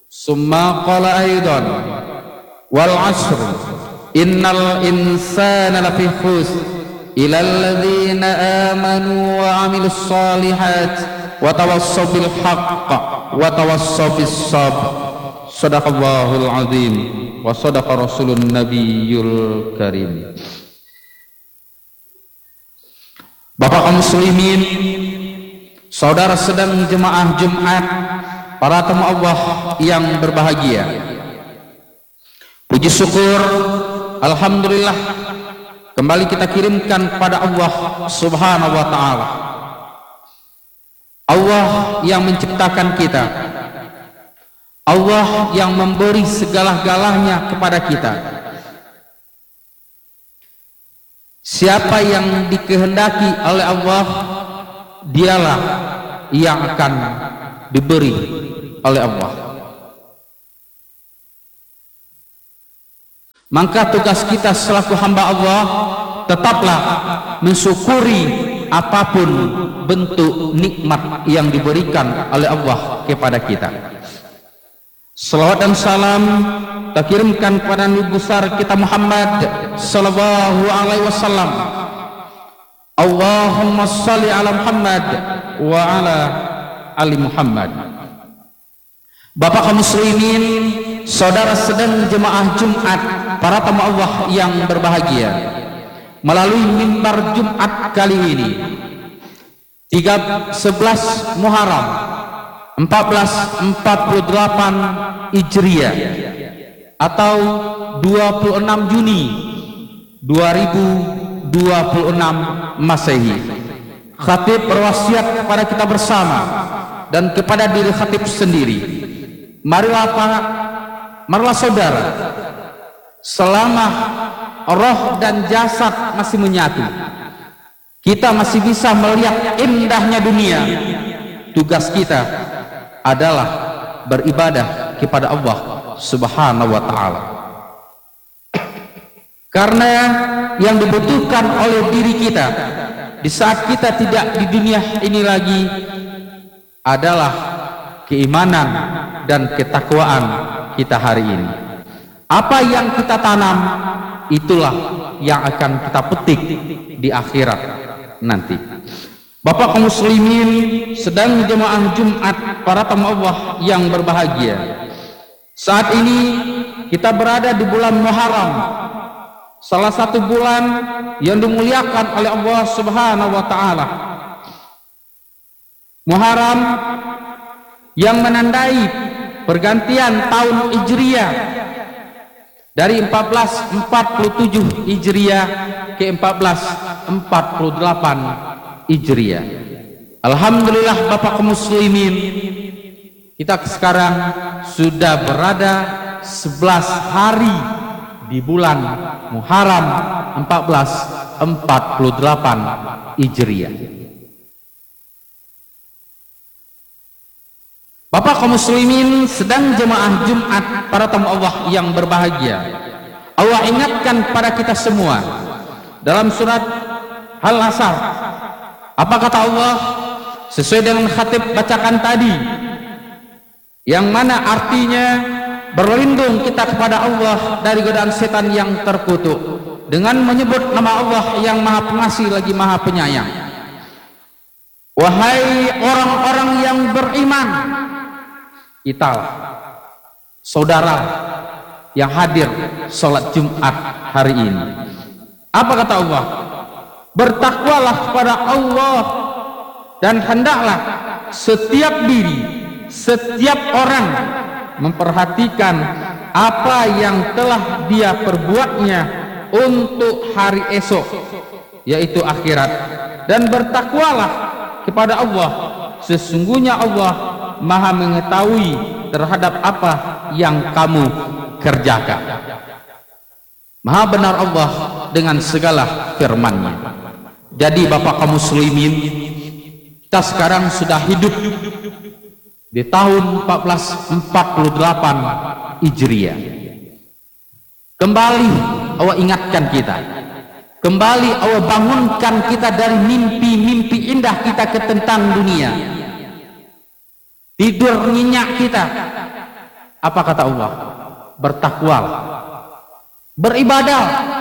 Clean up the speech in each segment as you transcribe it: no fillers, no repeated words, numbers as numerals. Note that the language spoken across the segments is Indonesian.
Summa qala aidan wal 'asr innal insana lafi khusr illa alladhina amanu wa 'amilus shalihat wa tawassaw bil haqq wa tawassaw bis sabr. Shadaqallahul azim wa shadaqa rasulun nabiyyul karim. Bapak kaum muslimin, saudara sedang jemaah Jumat, para tamu Allah yang berbahagia, puji syukur alhamdulillah kembali kita kirimkan pada Allah subhanahu wa ta'ala. Allah yang menciptakan kita, Allah yang memberi segala-galanya kepada kita. Siapa yang dikehendaki oleh Allah, dialah yang akan diberi oleh Allah. Maka tugas kita selaku hamba Allah tetaplah mensyukuri apapun bentuk nikmat yang diberikan oleh Allah kepada kita. Salawat dan salam kita kirimkan kepada Nabi besar kita Muhammad sallallahu alaihi wasallam. Allahumma shalli ala Muhammad wa ala ali Muhammad. Bapak kaum muslimin, saudara sedang jemaah Jumat, para tamu Allah yang berbahagia, melalui mimbar Jumat kali ini 11 Muharram 1448 Hijriah atau 26 Juni 2026 Masehi, khatib berwasiat kepada kita bersama dan kepada diri khatib sendiri, marilah saudara, selama roh dan jasad masih menyatu, kita masih bisa melihat indahnya dunia. Tugas kita adalah beribadah kepada Allah subhanahu wa ta'ala, karena yang dibutuhkan oleh diri kita di saat kita tidak di dunia ini lagi adalah keimanan dan ketakwaan kita hari ini. Apa yang kita tanam, itulah yang akan kita petik di akhirat nanti. Bapak kaum muslimin, sedang jemaah Jumat, para tamu Allah yang berbahagia, saat ini kita berada di bulan Muharram, salah satu bulan yang dimuliakan oleh Allah subhanahu wa ta'ala. Muharram yang menandai pergantian tahun Hijriah dari 1447 Hijriah ke 1448 Hijriah. Alhamdulillah Bapak kaum muslimin, kita sekarang sudah berada 11 hari di bulan Muharram 1448 Hijriah. Bapak kaum muslimin, sedang jemaah Jumat, para tamu Allah yang berbahagia, Allah ingatkan pada kita semua dalam surat Al-Asr. Apa kata Allah sesuai dengan khatib bacakan tadi, yang mana artinya berlindung kita kepada Allah dari godaan setan yang terkutuk dengan menyebut nama Allah yang Maha Pengasih lagi Maha Penyayang. Wahai orang-orang yang beriman, kita saudara yang hadir sholat Jumat hari ini. Apa kata Allah? Bertakwalah kepada Allah dan hendaklah setiap diri, setiap orang memperhatikan apa yang telah dia perbuatnya untuk hari esok, yaitu akhirat, dan bertakwalah kepada Allah, sesungguhnya Allah Maha mengetahui terhadap apa yang kamu kerjakan. Maha benar Allah dengan segala firman-Nya. Jadi Bapak kaum muslimin, kita sekarang sudah hidup di tahun 1448 Hijriah. Kembali Allah ingatkan kita, kembali Allah bangunkan kita dari mimpi-mimpi indah kita ke tentang dunia. Tidur nyenyak kita, Apa kata Allah? Bertakwa, beribadah.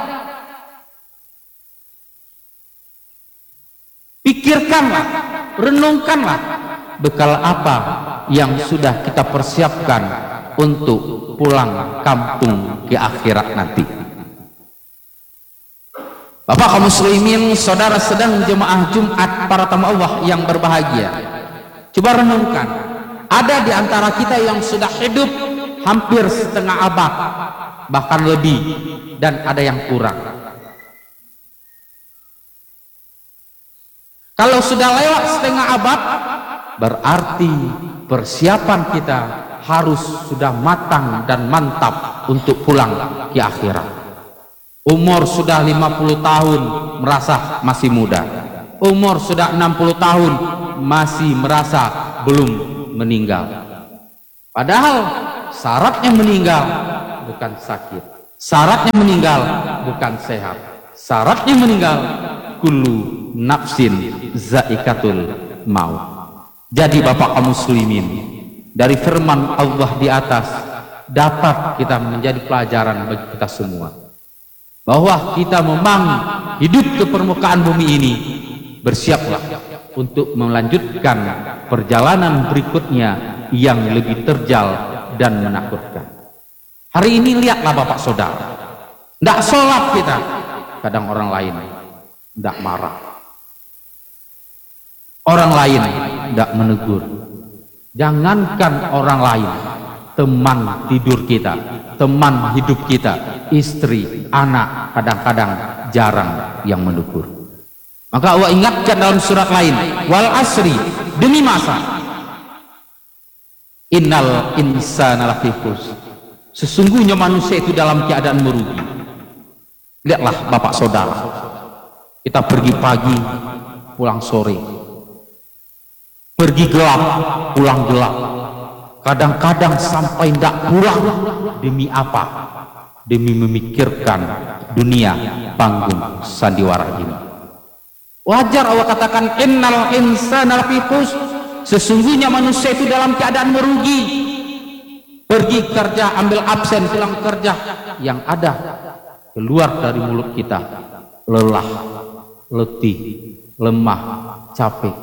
Pikirkanlah, renungkanlah bekal apa yang sudah kita persiapkan untuk pulang kampung ke akhirat nanti. Bapak kaum muslimin, saudara sedang jemaah Jumat, para tamu Allah yang berbahagia, coba renungkan, ada di antara kita yang sudah hidup hampir setengah abad, bahkan lebih, dan ada yang kurang. Kalau sudah lewat setengah abad, berarti persiapan kita harus sudah matang dan mantap untuk pulang ke akhirat. Umur sudah 50 tahun merasa masih muda, umur sudah 60 tahun masih merasa belum meninggal. Padahal syaratnya meninggal bukan sakit, syaratnya meninggal bukan sehat, syaratnya meninggal kullu nafsin zaikatul maut. Jadi Bapak kaum muslimin, dari firman Allah di atas dapat kita menjadi pelajaran bagi kita semua, bahwa kita memang hidup ke permukaan bumi ini, bersiaplah untuk melanjutkan perjalanan berikutnya yang lebih terjal dan menakutkan. Hari ini lihatlah Bapak Saudara, tidak sholat kita, kadang orang lain tidak marah, orang lain tidak menegur. Jangankan orang lain, teman tidur kita, teman hidup kita, istri, anak, kadang-kadang jarang yang menegur. Maka Allah ingatkan dalam surat lain, wal asri, demi masa, innal insana lafi khusr, sesungguhnya manusia itu dalam keadaan merugi. Lihatlah Bapak Saudara, kita pergi pagi pulang sore, pergi gelap pulang gelap, kadang-kadang sampai tidak pulang. Demi apa? Demi memikirkan dunia panggung sandiwara ini. Wajar Allah katakan innal insana lafi khusr, sesungguhnya manusia itu dalam keadaan merugi. Pergi kerja, ambil absen, pulang kerja, yang ada keluar dari mulut kita lelah, letih, lemah, capek.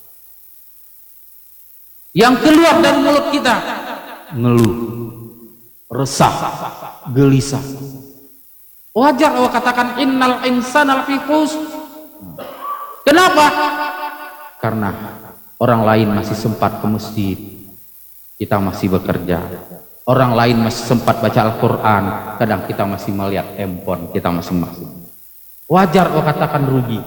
Yang keluar dari mulut kita ngeluh, resah, gelisah. Wajar Allah katakan innal insana lafi khusr. Kenapa? Karena orang lain masih sempat ke masjid, kita masih bekerja. Orang lain masih sempat baca Al-Quran, kadang kita masih melihat handphone kita masing-masing. Wajar Allah katakan rugi.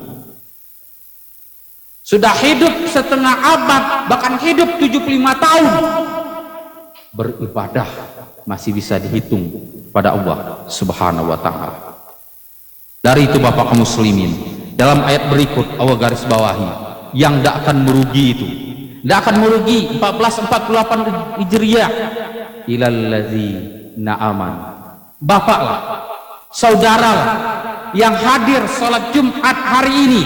Sudah hidup setengah abad, bahkan hidup 75 tahun, beribadah masih bisa dihitung pada Allah Subhanahu wa ta'ala. Dari itu Bapak kaum muslimin, dalam ayat berikut Allah garis bawahi, yang tidak akan merugi itu, tidak akan merugi 1448 Hijriah, ilallazi na'aman. Bapaklah, saudaralah yang hadir sholat Jumat hari ini,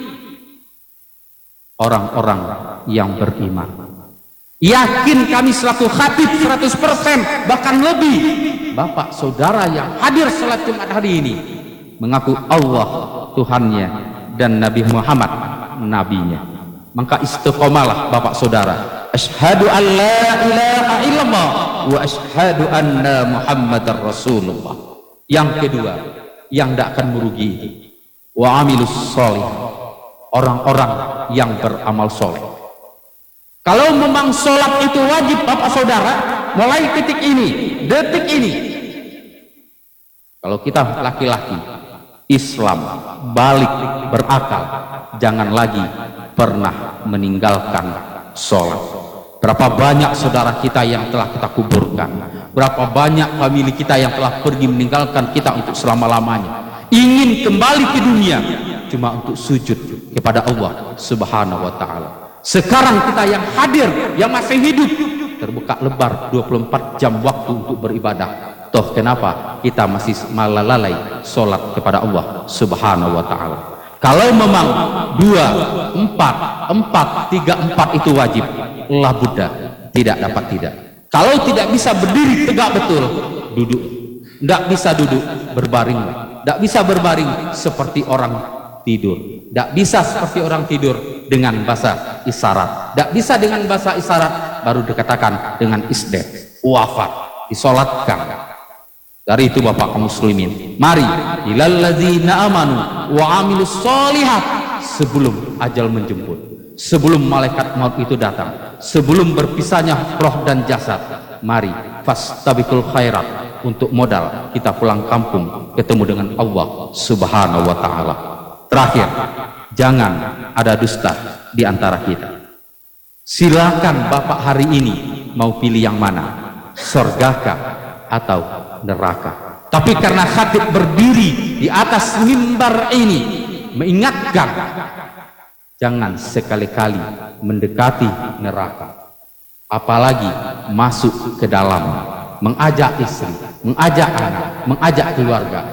orang-orang yang beriman. Yakin kami selaku khatib 100%, bahkan lebih, Bapak saudara yang hadir sholat Jumat hari ini mengaku Allah Tuhannya dan Nabi Muhammad nabinya. Maka istiqomalah Bapak saudara, asyhadu an la ilaha illallah wa asyhadu anna Muhammadar Rasulullah. Yang kedua, yang tidak akan merugi, wa amilus sholih, orang-orang yang beramal soleh. Kalau memang sholat itu wajib Bapak saudara, mulai titik ini, detik ini, kalau kita laki-laki Islam balik berakal, jangan lagi pernah meninggalkan sholat. Berapa banyak saudara kita yang telah kita kuburkan, berapa banyak famili kita yang telah pergi meninggalkan kita untuk selama-lamanya, ingin kembali ke dunia cuma untuk sujud kepada Allah Subhanahu wa ta'ala. Sekarang kita yang hadir, yang masih hidup, terbuka lebar 24 jam waktu untuk beribadah. Toh kenapa kita masih malah sholat kepada Allah Subhanahu wa ta'ala? Kalau memang 2, 4, 4, 3, 4 itu wajib, la budda, tidak dapat tidak. Kalau tidak bisa berdiri tegak betul, duduk. Tidak bisa duduk, berbaring. Tidak bisa berbaring seperti orang tidur. Tidak bisa seperti orang tidur dengan bahasa isyarat. Tidak bisa dengan bahasa isyarat, baru dikatakan dengan isdet, wafat, disolatkan. Dari itu Bapak kaum muslimin, mari ilalladzina amanu wa amilus sholihat, sebelum ajal menjemput, sebelum malaikat maut itu datang, sebelum berpisahnya roh dan jasad, mari fastabiqul khairat, untuk modal kita pulang kampung ketemu dengan Allah Subhanahu wa taala. Terakhir, jangan ada dusta di antara kita. Silakan Bapak hari ini mau pilih yang mana, surgakah atau neraka. Tapi karena khatib berdiri di atas mimbar ini mengingatkan, jangan sekali-kali mendekati neraka, apalagi masuk ke dalam, mengajak istri, mengajak anak, mengajak keluarga,